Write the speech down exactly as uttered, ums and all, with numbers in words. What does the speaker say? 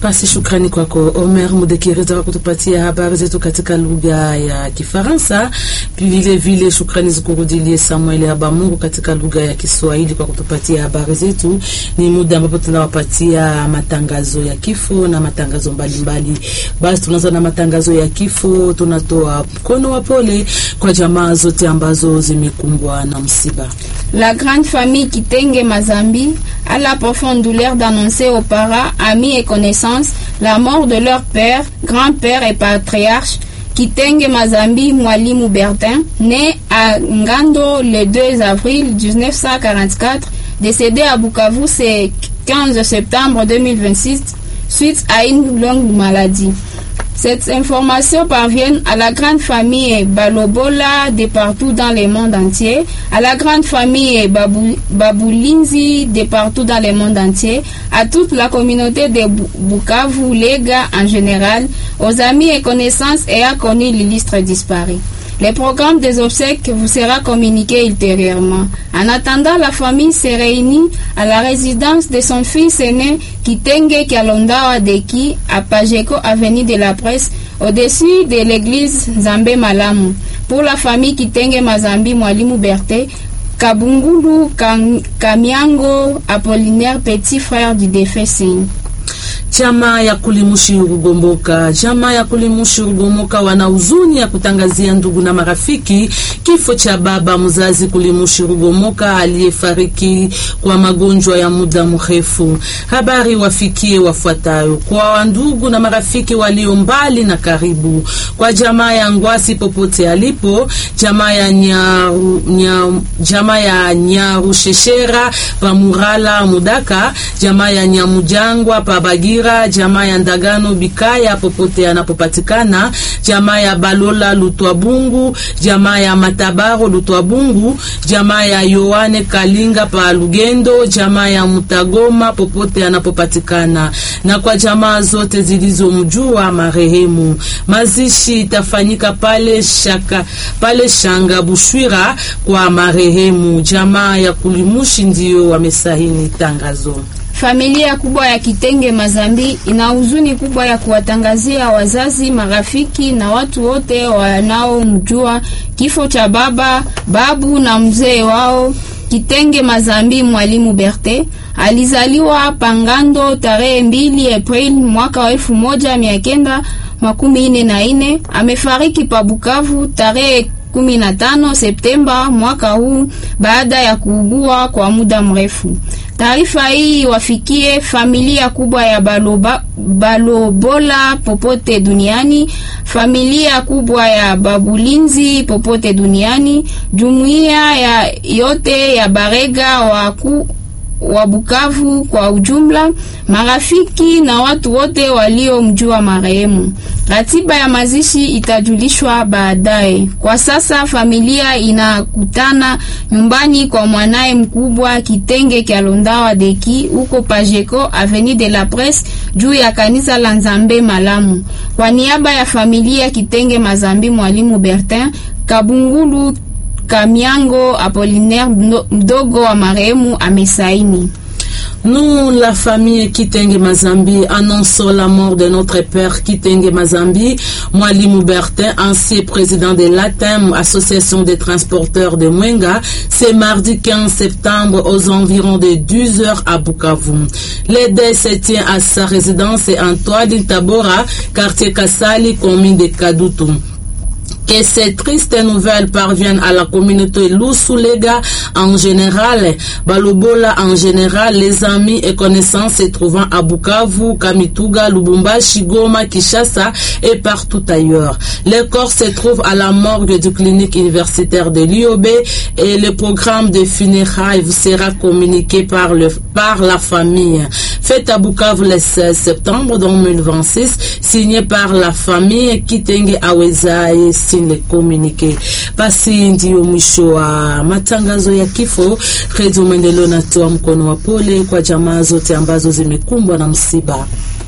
Basi shukrani kwako Omer Mudekireza kutupatia habari zetu katika lugha ya Kifaransa. Vile vile shukrani zikurudilie Samuel Habamungu katika lugha ya Kiswahili kwa kutupatia habari zetu. Ni muda ambapo tunawapatia matangazo ya kifo na matangazo mbalimbali. Basi tunaanza na matangazo ya kifo. Tunatoa mkono wa pole kwa jamaa zote ambazo zimekumbwa na msiba. La grande famille Kitenge Mazambi a la profonde douleur d'annoncer aux parents, amis et connaissances la mort de leur père, grand-père et patriarche Kitenge Mazambi Mwalimu Bertin, né à Ngando le deux avril dix-neuf cent quarante-quatre, décédé à Bukavu ce quinze septembre deux mille vingt-six suite à une longue maladie. Cette information parvient à la grande famille Balobola de partout dans le monde entier, à la grande famille Babou, Baboulinzi de partout dans le monde entier, à toute la communauté de Bukavu, Lega en général, aux amis et connaissances ayant connu l'illustre disparu. Le programme des obsèques vous sera communiqué ultérieurement. En attendant, la famille se réunit à la résidence de son fils aîné Kitenge Kalondawa Deki à Pajeko, avenue de la Presse, au-dessus de l'église Nzambe Malamu. Pour la famille Kitenge Mazambi Mwalimu Bertin, Kabungulu Kam, Kamiango Apollinaire, petit frère du défunt Signe. Chama ya Kulimushi Rugomboka, chama ya Kulimushi Rugomboka wana huzuni ya kutangazia ndugu na marafiki kifo cha baba mzazi Kulimushi Rugomboka aliyefariki kwa magonjwa ya muda mrefu. Habari wafikie wafuatayo kwa ndugu na marafiki walio mbali na karibu, kwa jamaa ya Ngwasi popote alipo, jamaa ya Nyaru, Nyaru, jamaa ya Nyaru Sheshera pa Murala Mudaka, jamaa ya Nyamujangwa pa Bagira, jamaa ya Ndagano Bikaya popote anapopatikana, jamaa ya Balola Lutwabungu, jamaa ya Matabaro Lutwabungu, jamaa ya Yohane Kalinga pa Lugendo, jamaa ya Mutagoma popote anapopatikana, na kwa jamaa zote zilizomjua marehemu. Mazishi itafanyika pale shaka pale Shanga Bushwira kwa marehemu. Jamaa ya Kulimushi ndio wamesahini tangazo. Familia kubwa ya Kitenge Mazambi ina huzuni kubwa ya kuwatangazia wazazi, marafiki na watu wote wanaomjua kifo cha baba, babu na mzee wao Kitenge Mazambi Mwalimu Bertin. Alizaliwa Pangando tarehe mbili Aprili mwaka wa elfu moja mia kenda makumi ine na ine. Amefariki pa Bukavu tarehe kumi na tano Septemba mwaka huu baada ya kuugua kwa muda mrefu. Taarifa hii wafikie familia kubwa ya Baloba, Balobola popote duniani, familia kubwa ya Babulinzi popote duniani, jumuiya ya yote ya Barega waku wa Bukavu kwa ujumla, marafiki na watu wote waliomjua marehemu. Ratiba ya mazishi itajulishwa baadaye. Kwa sasa familia inakutana nyumbani kwa mwanae mkubwa Kitenge Kalondawa Deki huko Pajeko, avenue de la Presse, juu ya kanisa la Nzambe Malamu. Kwa niaba ya familia Kitenge Mazambi Mwalimu Bertin, Kabungulu Kamiango Apollinaire mdogo wa marehemu amesaini. Nous, la famille Kitenge Mazambi, annonçons la mort de notre père Kitenge Mazambi Mwalimu Bertin, ancien président de l'A T E M, Association des transporteurs de Mwenga, ce mardi quinze septembre aux environs de douze heures à Bukavu. Le deuil se tient à sa résidence Antoine Tabora, quartier Kassali, commune de Kadutu. Que ces tristes nouvelles parviennent à la communauté Lusulega en général, Balobola en général, les amis et connaissances se trouvant à Bukavu, Kamituga, Lubumbashi, Goma, Kinshasa et partout ailleurs. Le corps se trouve à la morgue du clinique universitaire de l'I O B et le programme de funérailles vous sera communiqué par, le, par la famille. Fête à Bukavu le seize septembre deux mille vingt-six, signé par la famille Kitenge Aweza et le communiqué. Basi ndio mwisho wa matangazo ya kifo. Radio Maendeleo natoa mkono wa pole kwa jamaa zote ambazo zimekumbwa na msiba.